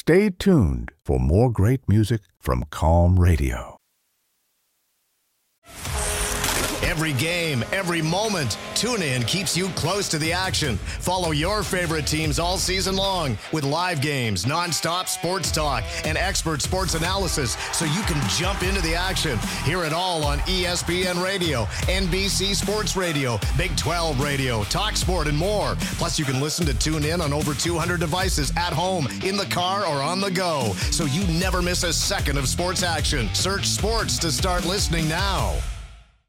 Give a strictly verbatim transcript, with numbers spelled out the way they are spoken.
Stay tuned for more great music from Calm Radio. Every game, every moment, TuneIn keeps you close to the action. Follow your favorite teams all season long with live games, nonstop sports talk, and expert sports analysis so you can jump into the action. Hear it all on E S P N Radio, N B C Sports Radio, Big twelve Radio, TalkSport, and more. Plus, you can listen to TuneIn on over two hundred devices at home, in the car, or on the go, so you never miss a second of sports action. Search sports to start listening now.